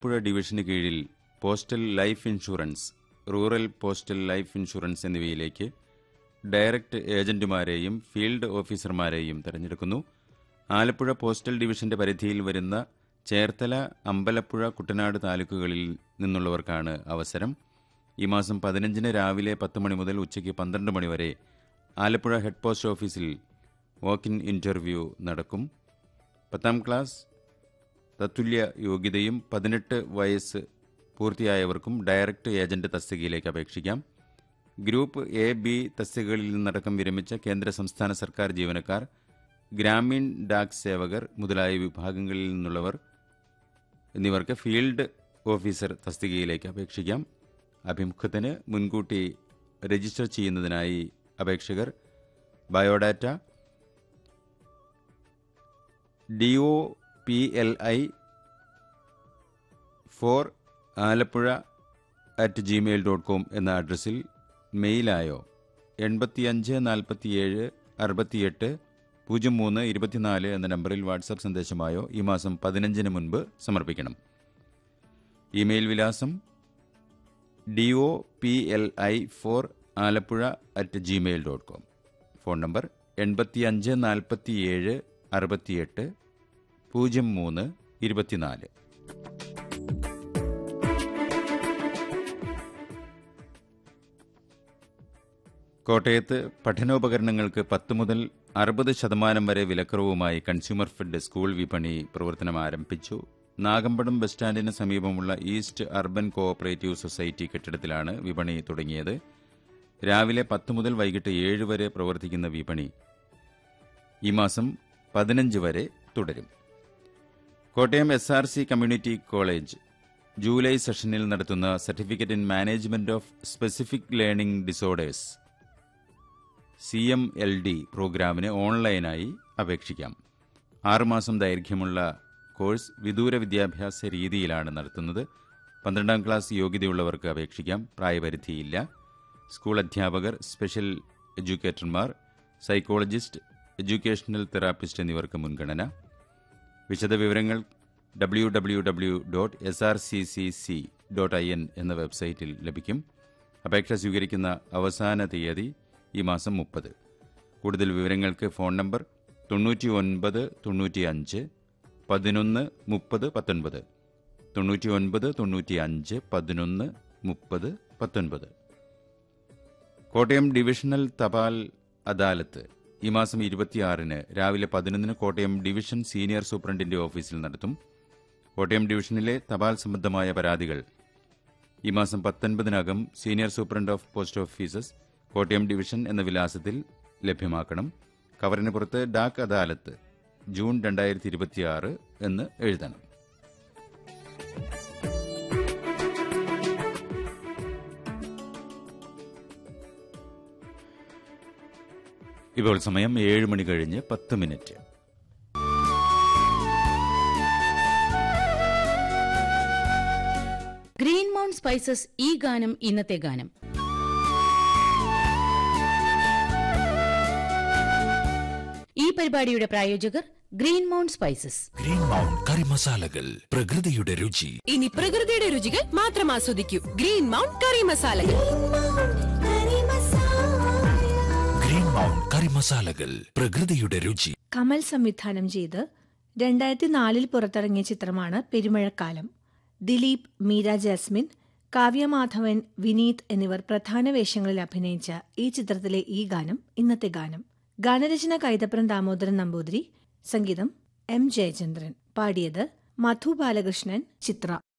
ആലപ്പുഴ ഡിവിഷന് കീഴിൽ postal life insurance, rural postal life insurance എന്നിവയിലേക്ക് direct ഏജന്റുമാരെയും field ഓഫീസർമാരെയും തെരഞ്ഞെടുക്കുന്നു. Alappuzha postal ഡിവിഷന്റെ പരിധിയിൽ വരുന്ന ചേർത്തല, അമ്പലപ്പുഴ, കുട്ടനാട് താലൂക്കുകളിൽ നിന്നുള്ളവർക്കാണ് അവസരം. ഈ മാസം 15-ന് രാവിലെ 10 മണി മുതൽ ഉച്ചയ്ക്ക് 12 മണി വരെ ആലപ്പുഴ ഹെഡ് പോസ്റ്റ് ഓഫീസിൽ വാക്ക്-ഇൻ ഇന്റർവ്യൂ നടക്കും. 10ാം ക്ലാസ് തത്തുല്യ യോഗ്യതയും 18 വയസ്സ് പൂർത്തിയായവർക്കും ഡയറക്ട് ഏജന്റ് തസ്തികയിലേക്ക് അപേക്ഷിക്കാം. ഗ്രൂപ്പ് എ, ബി തസ്തികകളിൽ നിന്നടക്കം വിരമിച്ച കേന്ദ്ര സംസ്ഥാന സർക്കാർ ജീവനക്കാർ, ഗ്രാമീൺ ഡാക് സേവകർ മുതലായ വിഭാഗങ്ങളിൽ നിന്നുള്ളവർ എന്നിവർക്ക് ഫീൽഡ് ഓഫീസർ തസ്തികയിലേക്ക് അപേക്ഷിക്കാം. അഭിമുഖത്തിന് മുൻകൂട്ടി രജിസ്റ്റർ ചെയ്യുന്നതിനായി അപേക്ഷകർ ബയോഡാറ്റ DOPLI4alapuzha@gmail.com എന്ന അഡ്രസ്സിൽ മെയിലായോ 8547680324 എന്ന നമ്പറിൽ വാട്സാപ്പ് സന്ദേശമായോ ഈ മാസം 15-ന് മുൻപ് സമർപ്പിക്കണം. ഇമെയിൽ വിലാസം DOPLI4alapuzha@gmail.com. Phone number 8547680324. കോട്ടയത്ത് പഠനോപകരണങ്ങൾക്ക് 10 മുതൽ 60% വരെ വിലക്കുറവുമായി കൺസ്യൂമർ ഫെഡ് സ്കൂൾ വിപണി പ്രവർത്തനം ആരംഭിച്ചു. നാഗമ്പടം ബസ് സ്റ്റാൻഡിന് സമീപമുള്ള ഈസ്റ്റ് അർബൻ കോഓപ്പറേറ്റീവ് സൊസൈറ്റി കെട്ടിടത്തിലാണ് വിപണി തുടങ്ങിയത്. രാവിലെ 10 മുതൽ വൈകിട്ട് 7 വരെ പ്രവർത്തിക്കുന്ന വിപണി ഈ മാസം 15 വരെ തുടരും. Kottayam SRC community college July സെഷനിൽ നടത്തുന്ന certificate in management of specific learning disorders CMLD പ്രോഗ്രാമിന് ഓൺലൈനായി അപേക്ഷിക്കാം. 6 മാസം ദൈർഘ്യമുള്ള കോഴ്സ് വിദൂര വിദ്യാഭ്യാസ രീതിയിലാണ് നടത്തുന്നത്. 12ാം ക്ലാസ് യോഗ്യതയുള്ളവർക്ക് അപേക്ഷിക്കാം. പ്രായപരിധിയില്ല. സ്കൂൾ അധ്യാപകർ, സ്പെഷ്യൽ എഡ്യൂക്കേറ്റർമാർ, സൈക്കോളജിസ്റ്റ്, എഡ്യൂക്കേഷണൽ തെറാപ്പിസ്റ്റ് എന്നിവർക്ക് മുൻഗണന. വിശദവിവരങ്ങൾ www.srccc.in എന്ന വെബ്സൈറ്റിൽ ലഭിക്കും. അപേക്ഷ സ്വീകരിക്കുന്ന അവസാന തീയതി ഈ മാസം 30. കൂടുതൽ വിവരങ്ങൾക്ക് ഫോൺ നമ്പർ 99 95 11 30 19 99 95 11 30 19. കോട്ടയം ഡിവിഷണൽ തപാൽ അദാലത്ത് ഈ മാസം 26-ന് രാവിലെ 11-ന് കോട്ടയം ഡിവിഷൻ സീനിയർ സൂപ്രണ്ടിന്റെ ഓഫീസിൽ നടത്തും. കോട്ടയം ഡിവിഷനിലെ തപാൽ സംബന്ധമായ പരാതികൾ ഈ മാസം 19-നകം senior superintendent of post offices, Kottayam division എന്ന വിലാസത്തിൽ ലഭ്യമാക്കണം. കവറിന് പുറത്ത് ഡാക് അദാലത്ത് ജൂൺ 2026 എന്ന് എഴുതണം. ഇപ്പോൾ സമയം 7 മണി കഴിഞ്ഞ് 10 മിനിറ്റ്. ഗ്രീൻ മൗണ്ട് സ്പൈസസ് ഈ ഗാനം, ഇന്നത്തെ ഗാനം. ഈ പരിപാടിയുടെ പ്രായോജകർ green mount spices. Green mount കറി മസാലകൾ, പ്രകൃതിയുടെ രുചി. ഇനി പ്രകൃതിയുടെ രുചികൾ മാത്രം ആസ്വദിക്കൂ. ഗ്രീൻ മൗണ്ട് കറി മസാലകൾ. ഗ്രീൻ മൗണ്ട് കറി മസാലകൾ, പ്രകൃതിയുടെ രുചി. കമൽ സംവിധാനം ചെയ്ത് 2004 പുറത്തിറങ്ങിയ ചിത്രമാണ് പെരുമഴക്കാലം. ദിലീപ്, മീര ജാസ്മിൻ, കാവ്യമാധവൻ, വിനീത് എന്നിവർ പ്രധാന വേഷങ്ങളിൽ അഭിനയിച്ച ഈ ചിത്രത്തിലെ ഈ ഗാനം ഇന്നത്തെ ഗാനം. ഗാനരചന കൈതപ്രം ദാമോദരൻ നമ്പൂതിരി, സംഗീതം M. ജയചന്ദ്രൻ. പാടിയത് മധു ബാലകൃഷ്ണൻ, ചിത്ര.